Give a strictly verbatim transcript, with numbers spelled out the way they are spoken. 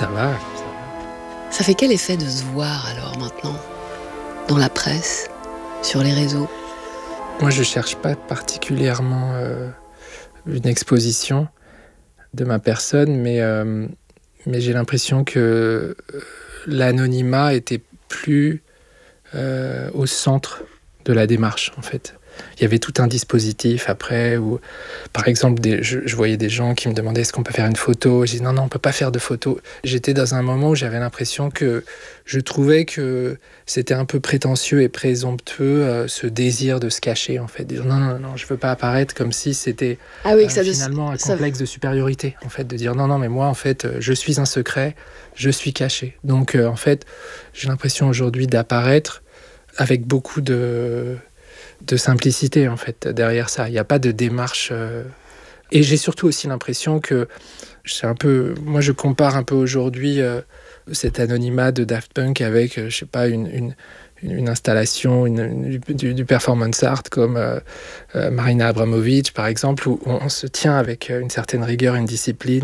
ça va. Ça fait quel effet de se voir alors maintenant, dans la presse, sur les réseaux? Moi, je cherche pas particulièrement euh, une exposition de ma personne, mais, euh, mais j'ai l'impression que l'anonymat était plus euh, au centre de la démarche, en fait. Il y avait tout un dispositif après où, par exemple, des, je, je voyais des gens qui me demandaient est-ce qu'on peut faire une photo. J'ai dit non, non, on peut pas faire de photo. J'étais dans un moment où j'avais l'impression que je trouvais que c'était un peu prétentieux et présomptueux euh, ce désir de se cacher, en fait. Dire non, non, non, je veux pas apparaître, comme si c'était Ah oui, euh, que ça finalement un ça- complexe de supériorité, en fait, de dire non, non, mais moi, en fait, euh, je suis un secret, je suis caché. Donc, euh, en fait, j'ai l'impression aujourd'hui d'apparaître avec beaucoup de de simplicité, en fait, derrière ça. Il n'y a pas de démarche. Euh... Et j'ai surtout aussi l'impression que c'est un peu. Moi, je compare un peu aujourd'hui euh, cet anonymat de Daft Punk avec, euh, je sais pas, une, une, une installation, une, une, du, du performance art comme euh, euh, Marina Abramovic, par exemple, où on, on se tient avec une certaine rigueur, une discipline.